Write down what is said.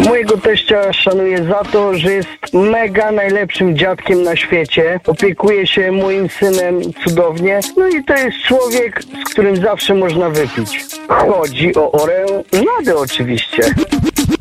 Mojego teścia szanuję za to, że jest mega najlepszym dziadkiem na świecie. Opiekuje się moim synem cudownie. No i to jest człowiek, z którym zawsze można wypić. Chodzi o Oreę Nadę oczywiście.